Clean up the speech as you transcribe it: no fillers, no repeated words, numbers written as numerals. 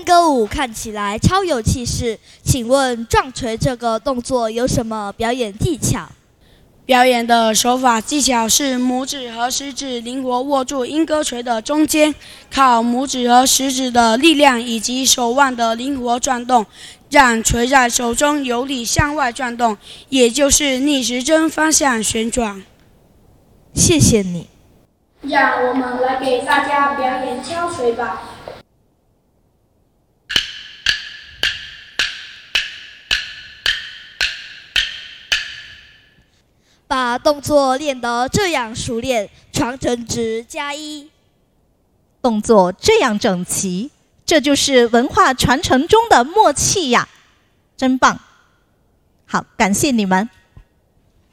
歌舞看起来超有气势，请问撞锤这个动作有什么表演技巧？ 表演的手法技巧是拇指和食指灵活握住莺歌锤的中间，靠拇指和食指的力量以及手腕的灵活转动，让锤在手中有力向外转动，也就是逆时针方向旋转。 谢谢你。 让我们来给大家表演敲锤吧。 把动作练得这样熟练，传承值+1。 动作这样整齐，这就是文化传承中的默契呀，真棒！好，感谢你们。